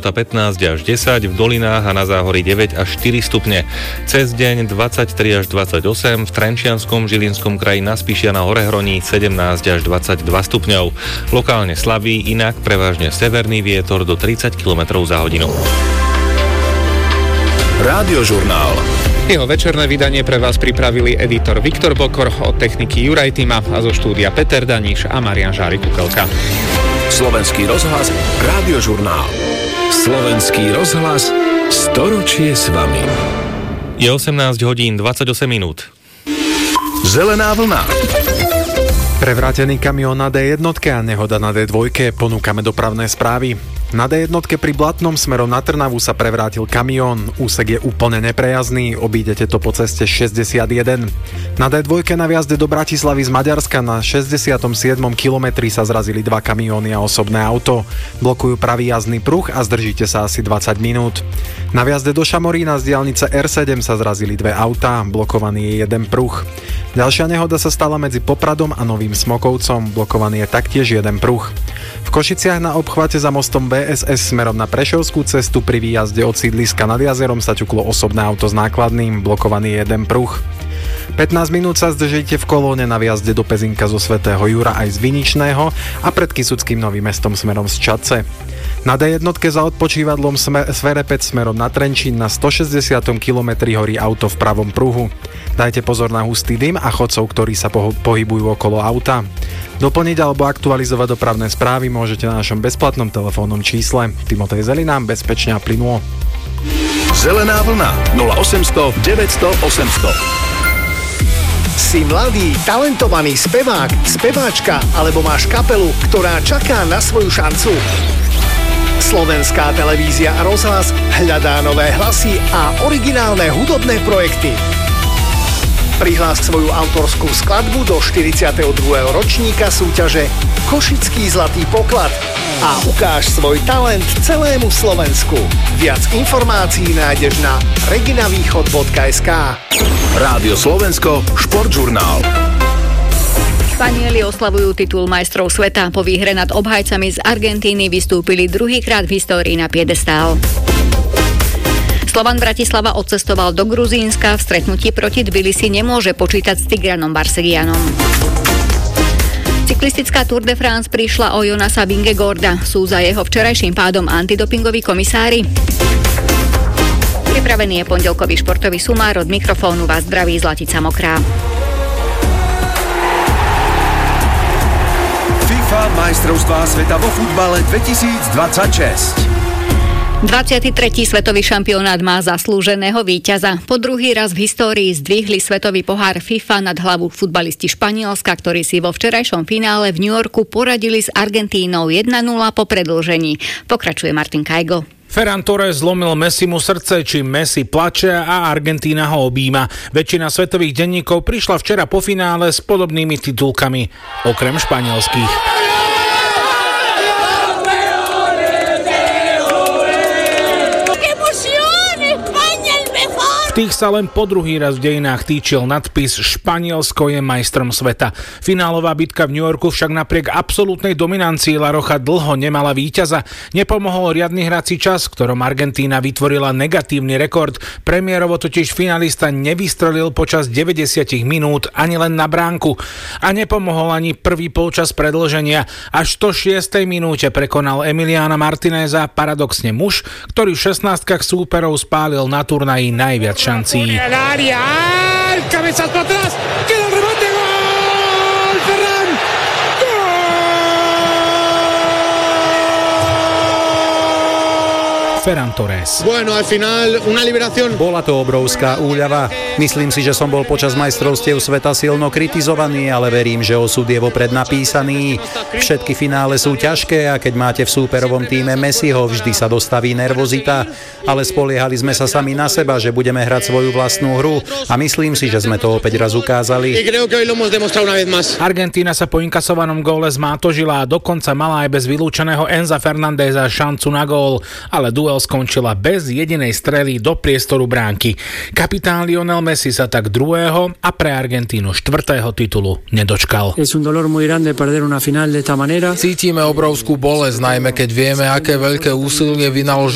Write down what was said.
teplota 15 až 10, v dolinách a na záhorí 9 až 4 stupne. Cez deň 23 až 28, v Trenčianskom, Žilinskom kraji na Spiši a na Horehroní 17 až 22 stupňov. Lokálne slabý, inak prevažne severný vietor do 30 km za hodinu. Rádiožurnál. Jeho večerné vydanie pre vás pripravili editor Viktor Bokor, od techniky Juraj Tima a zo štúdia Peter Daniš a Marian Žárik-Kukelka. Slovenský rozhlas, Rádiožurnál. Slovenský rozhlas, storočie s vami. Je 18 hodín 28 minút. Zelená vlna. Prevrátený kamión na D1 a nehoda na D2, ponúkame dopravné správy. Na D1 pri Blatnom smerom na Trnavu sa prevrátil kamión, úsek je úplne neprejazdný, obídete to po ceste 61. Na D2 na viazde do Bratislavy z Maďarska na 67. kilometri sa zrazili dva kamióny a osobné auto. Blokujú pravý jazdný pruh a zdržíte sa asi 20 minút. Na viazde do Šamorína z diaľnice R7 sa zrazili dve autá, blokovaný je jeden pruh. Ďalšia nehoda sa stala medzi Popradom a Novým Smokovcom, blokovaný je taktiež jeden pruh. V Košiciach na obchvate za mostom BSS smerom na Prešovskú cestu pri výjazde od sídliska nad jazerom sa ťuklo osobné auto s nákladným, blokovaný je jeden pruh. 15 minút sa zdržíte v kolóne na viazde do Pezinka zo Svätého Jura aj z Viničného a pred Kysuckým Novým Mestom smerom z Čadce. Na D1 za odpočívadlom Sverepec smerom na Trenčín na 160 km horí auto v pravom pruhu. Dajte pozor na hustý dym a chodcov, ktorí sa pohybujú okolo auta. Doplniť alebo aktualizovať dopravné správy môžete na našom bezplatnom telefónnom čísle. Timotej Zelinám, bezpečne a plynulo. Zelená vlna 0800 900 800. Si mladý, talentovaný spevák, speváčka alebo máš kapelu, ktorá čaká na svoju šancu? Slovenská televízia a rozhlas hľadá nové hlasy a originálne hudobné projekty. Prihlás svoju autorskú skladbu do 42. ročníka súťaže Košický zlatý poklad a ukáž svoj talent celému Slovensku. Viac informácií nájdeš na reginavýchod.sk. Rádio Slovensko, športžurnál. Španieli oslavujú titul majstrov sveta. Po výhre nad obhajcami z Argentíny vystúpili druhýkrát v histórii na piedestál. Slovan Bratislava odcestoval do Gruzínska. V stretnutí proti Tbilisi nemôže počítať s Tigranom Barsegianom. Cyklistická Tour de France prišla o Jonasa Vingegaarda. Sú za jeho včerajším pádom antidopingoví komisári. Pripravený je pondelkový športový sumár, od mikrofónu vás zdraví Zlatica Mokrá. FIFA majstrovstvá sveta vo futbale 2026. 23. svetový šampionát má zaslúženého víťaza. Po druhý raz v histórii zdvihli svetový pohár FIFA nad hlavu futbalisti Španielska, ktorí si vo včerajšom finále v New Yorku poradili s Argentínou 1-0 po predĺžení. Pokračuje Martin Kajgo. Ferran Torres zlomil Messimu srdce, či Messi plače a Argentína ho objíma. Väčšina svetových denníkov prišla včera po finále s podobnými titulkami, okrem španielských. Tých sa len po druhý raz v dejinách týčil nadpis Španielsko je majstrom sveta. Finálová bitka v New Yorku však napriek absolútnej dominancii La Rocha dlho nemala víťaza. Nepomohol riadny hrací čas, v ktorom Argentína vytvorila negatívny rekord. Premiérovo totiž finalista nevystrelil počas 90 minút ani len na bránku. A nepomohol ani prvý polčas predĺženia. Až v 106. minúte prekonal Emiliana Martineza, paradoxne muž, ktorý v 16-kách súperov spálil na turnaji najviac šancí. Ferran Torres. Bola to obrovská úľava. Myslím si, že som bol počas majstrovstiev sveta silno kritizovaný, ale verím, že osud je vopred napísaný. Všetky finále sú ťažké a keď máte v súperovom tíme Messiho, vždy sa dostaví nervozita, ale spoliehali sme sa sami na seba, že budeme hrať svoju vlastnú hru a myslím si, že sme to opäť raz ukázali. Argentína sa po inkasovanom góle zmátožila a dokonca mala aj bez vylúčeného Enza Fernandeza šancu na gól, ale duel skončila bez jedinej strely do priestoru bránky. Kapitán Lionel Messi sa tak druhého a pre Argentínu štvrtého titulu nedočkal. Cítime obrovskú bolesť, najmä keď vieme, aké veľké úsilie vynaložil